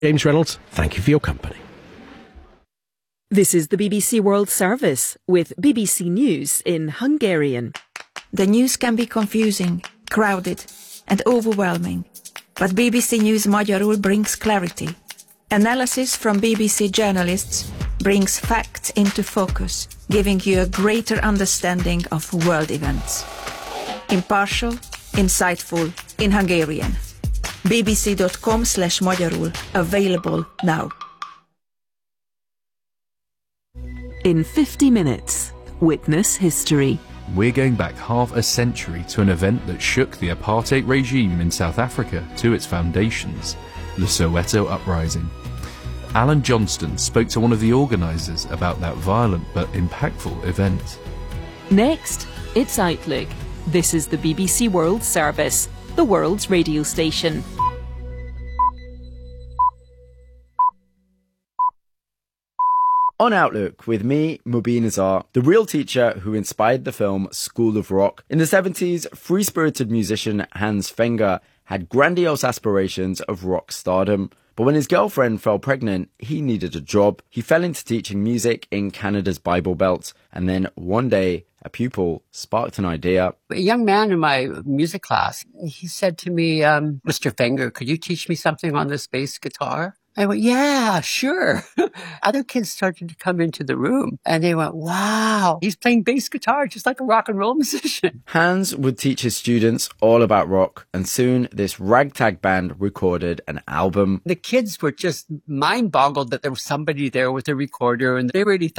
James Reynolds, thank you for your company. This is the BBC World Service with BBC News in Hungarian. The news can be confusing, crowded and overwhelming, but BBC News Magyarul brings clarity. Analysis from BBC journalists brings facts into focus, giving you a greater understanding of world events. Impartial, insightful, in Hungarian. bbc.com/magyarul, available now. In 50 minutes, witness history. We're going back half a century to an event that shook the apartheid regime in South Africa to its foundations, the Soweto Uprising. Alan Johnston spoke to one of the organisers about that violent but impactful event. Next, it's Outlook. This is the BBC World Service, the world's radio station. On Outlook, with me, Mubin Azar, the real teacher who inspired the film School of Rock. In the 70s, free-spirited musician Hans Fenger had grandiose aspirations of rock stardom. But when his girlfriend fell pregnant, he needed a job. He fell into teaching music in Canada's Bible Belt. And then one day, a pupil sparked an idea. A young man in my music class, he said to me, Mr. Fenger, could you teach me something on this bass guitar? I went, yeah, sure. Other kids started to come into the room and they went, wow, he's playing bass guitar just like a rock and roll musician. Hans would teach his students all about rock, and soon this ragtag band recorded an album. The kids were just mind-boggled that there was somebody there with a recorder, and they really thought